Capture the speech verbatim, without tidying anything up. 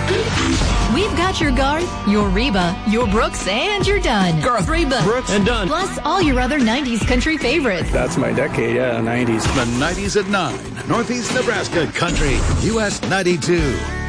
We've got your Garth, your Reba, your Brooks, and your Dunn. Garth, Reba, Brooks, and Dunn. Plus all your other nineties country favorites. That's my decade, yeah, nineties. The nineties at nine. Northeast Nebraska Country, U S ninety-two.